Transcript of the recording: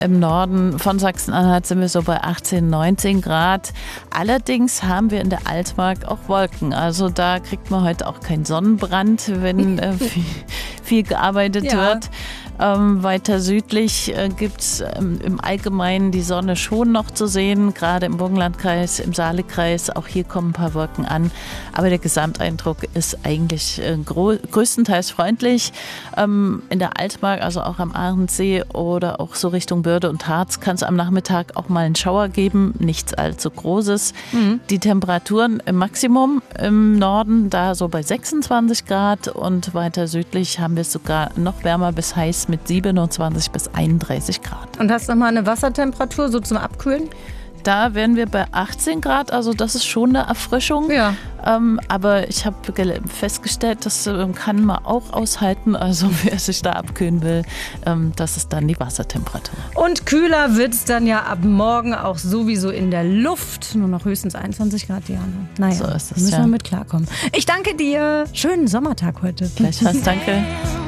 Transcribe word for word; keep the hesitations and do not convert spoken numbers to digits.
Im Norden von Sachsen-Anhalt sind wir so bei achtzehn, neunzehn Grad. Allerdings haben wir in der Altmark auch Wolken. Also da kriegt man heute auch keinen Sonnenbrand, wenn äh, viel, viel gearbeitet ja. wird. Ähm, weiter südlich äh, gibt es ähm, im Allgemeinen die Sonne schon noch zu sehen, gerade im Burgenlandkreis, im Saalekreis. Auch hier kommen ein paar Wolken an. Aber der Gesamteindruck ist eigentlich äh, gro- größtenteils freundlich. Ähm, in der Altmark, also auch am Ahrensee oder auch so Richtung Börde und Harz, kann es am Nachmittag auch mal einen Schauer geben. Nichts allzu Großes. Mhm. Die Temperaturen im Maximum im Norden, da so bei sechsundzwanzig Grad. Und weiter südlich haben wir es sogar noch wärmer bis heiß mit siebenundzwanzig bis einunddreißig Grad. Und hast du noch mal eine Wassertemperatur so zum Abkühlen? Da wären wir bei achtzehn Grad, also das ist schon eine Erfrischung. Ja. Ähm, aber ich habe festgestellt, das ähm, kann man auch aushalten. Also wer sich da abkühlen will, ähm, das ist dann die Wassertemperatur. Und kühler wird es dann ja ab morgen auch sowieso in der Luft. Nur noch höchstens einundzwanzig Grad, Diana. Naja, so ist das, müssen ja. wir mit klarkommen. Ich danke dir. Schönen Sommertag heute. Gleichfalls, danke.